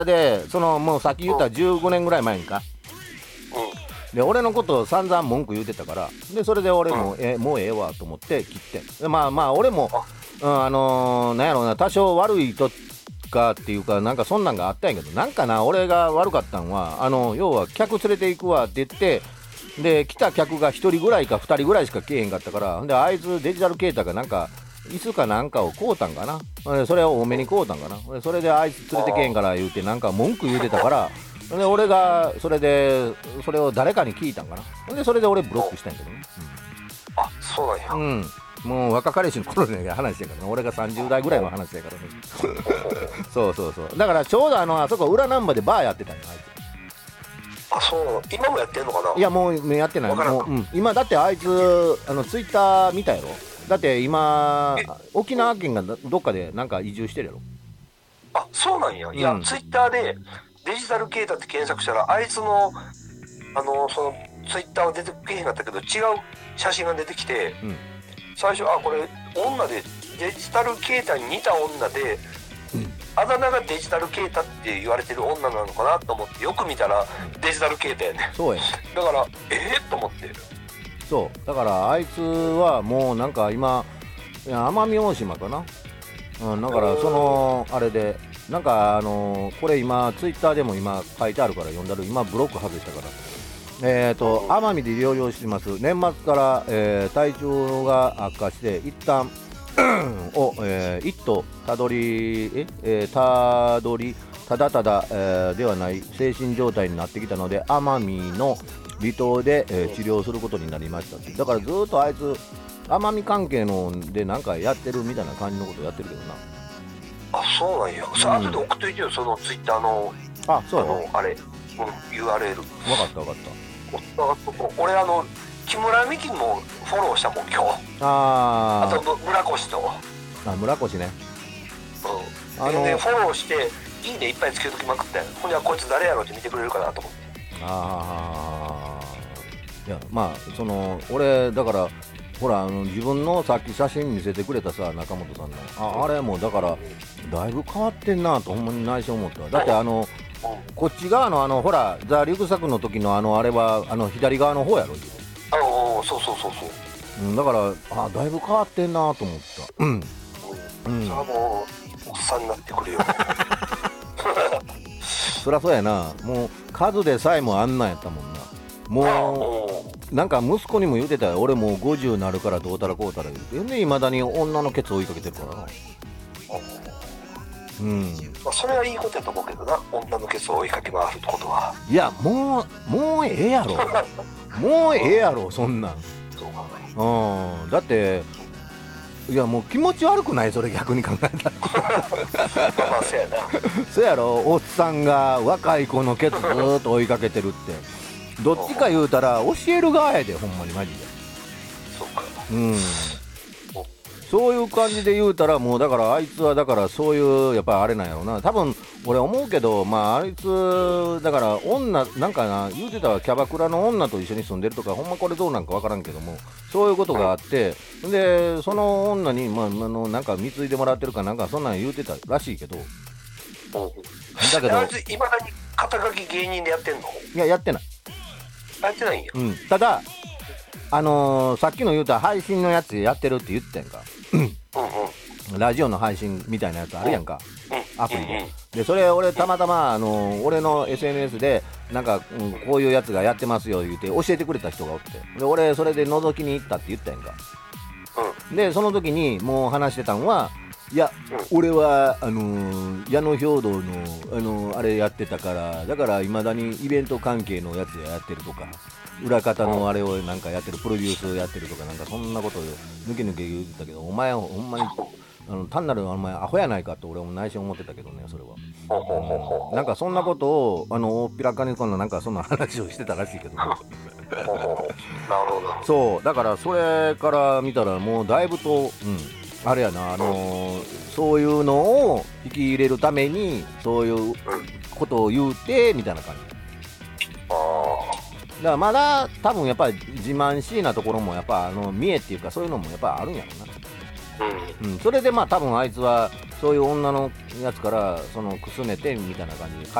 でもうさっき言った15年ぐらい前にか、で俺のことを散々文句言うてたから、でそれで俺も、もうええわと思って切って、でまあ俺も、なんやろうな、多少悪いとかっていうかなんかそんなんがあったんやけど、なんかな、俺が悪かったんは要は客連れて行くわって言って、で来た客が1人ぐらいか2人ぐらいしか来えへんかったから、であいつデジタル携帯がなんか椅子かなんかを買うたんかな、それを多めに買うたんかな、それであいつ連れてけへんから言うてなんか文句言うてたから、で俺がそれを誰かに聞いたんかな、でそれで俺ブロックしたんやけどね、 あ、そうなんや。 もう若彼氏の頃の話やからね、俺が30代ぐらいの話やからねそうだからちょうどあそこ裏難波でバーやってたんよあいつ。 あ、そうなの。今もやってんのかな。 いやもうやってない、もう、今だってあいつツイッター見たやろ、だって今沖縄県がどっかでなんか移住してるやろ。 あ、そうなんや。いや、ツイッターでデジタルケータって検索したら、あいつのそのツイッターは出てけへんかったけど、違う写真が出てきて、最初これ女でデジタルケータに似た女で、あだ名がデジタルケータって言われてる女なのかなと思って、よく見たらデジタルケータやね。 そうや。 だからと思って。 そうだからあいつはもうなんか今奄美大島かな、だからあれでなんかこれ今ツイッターでも今書いてあるから読んだる、今ブロック外したから、奄美で療養してます。年末から、体調が悪化して一旦一途ただただ、ではない精神状態になってきたので、奄美の離島で、治療することになりましたって。だからずっとあいつ奄美関係のでなんかやってるみたいな感じのことやってるけどな。 あ、そうなんや。さあ、後で送っといてよ、そのツイッターのあれ、URL。 分かった俺木村美樹もフォローしたもん今日。あと村越と。 村越ね。 でフォローしていいねいっぱいつけときまくったよ。ほんじゃこいつ誰やろって見てくれるかなと思って。 いやまあ俺だからほら自分のさっき写真見せてくれたさ中本さんのあれもだからだいぶ変わってんなとほんまに内緒思った。だってこっち側のほらザ・リュックサックの時のあれは左側の方やろ。 そうだからだいぶ変わってんなと思った。 それはもうおっさんになってくれよそりゃそうやな。もう数でさえもあんなんやったもんな。もうなんか息子にも言うてたよ。俺もう50なるからどうたらこうたら言うて、でいまだに女のケツ追いかけてるからな。 それはいいことやと思うけどな、女のケツを追いかけ回るってことは。 いやもうええやろもうええやろそんなん。 そうかね。だっていやもう気持ち悪くないそれ逆に考えたらまあそうやなそうやろ、おっさんが若い子のケツずーっと追いかけてるってどっちか言うたら教える側やでほんまにマジで。 そうか。 そういう感じで言うたらもうだからあいつはだからそういうやっぱりあれなんやろな多分。俺思うけどあいつだから女なんかな言うてたわ、キャバクラの女と一緒に住んでるとかほんまこれどうなんか分からんけどもそういうことがあって、でその女になんか貢いでもらってるかなんかそんなん言うてたらしいけど、 だけどあいついまだに肩書き芸人でやってんの？ いややってない。 やってないんや。 たださっきの言うた配信のやつやってるって言ってんかラジオの配信みたいなやつあるやんか、アプリでそれ俺たまたま俺の SNS でなんか、こういうやつがやってますよ言うて教えてくれた人がおって、で俺それで覗きに行ったって言ったやんか、でその時にもう話してたんはいや、俺は矢野兵道のあれやってたからだからいまだにイベント関係のやつやってるとか裏方のあれをなんかやってるプロデュースやってるとかなんかそんなこと抜け抜け言ってたけど、お前ほんまに単なるお前アホやないかって俺も内心思ってたけどねそれは。なんかそんなことを大っぴらかにこのなんかそんな話をしてたらしいけどなるほど。 そうだからそれから見たらもうだいぶとあれやなそういうのを引き入れるためにそういうことを言うてみたいな感じ。だからまだ多分やっぱり自慢しいなところもやっぱ見えっていうかそういうのもやっぱあるんやろな。 それでまあ多分あいつはそういう女のやつからそのくすねてみたいな感じで